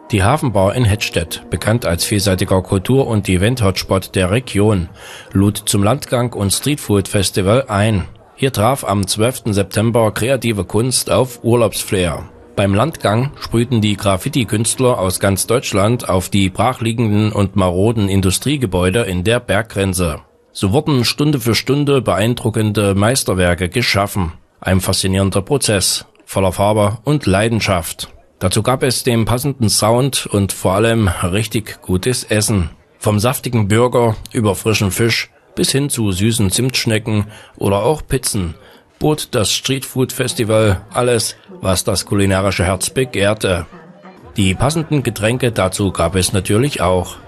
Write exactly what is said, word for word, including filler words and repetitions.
Die Hafenbar in Hettstedt, bekannt als vielseitiger Kultur- und Event-Hotspot der Region, lud zum Landgang und Streetfood-Festival ein. Hier traf am zwölften September kreative Kunst auf Urlaubsflair. Beim Landgang sprühten die Graffiti-Künstler aus ganz Deutschland auf die brachliegenden und maroden Industriegebäude in der Berggrenze. So wurden Stunde für Stunde beeindruckende Meisterwerke geschaffen. Ein faszinierender Prozess, voller Farbe und Leidenschaft. Dazu gab es den passenden Sound und vor allem richtig gutes Essen. Vom saftigen Burger über frischen Fisch bis hin zu süßen Zimtschnecken oder auch Pizzen bot das Streetfood Festival alles, was das kulinarische Herz begehrte. Die passenden Getränke dazu gab es natürlich auch.